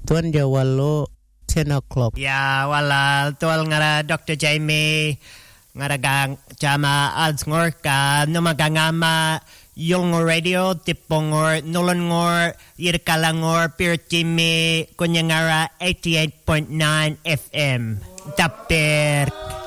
tuan dia walo 10 o'clock. Ya wala tual ngara Dr. Jamie ngara gang jama alsngor ka numagangama yung radio tipongor nulongor irkalangor pirtimi kunyangara 88.9 FM. Tapir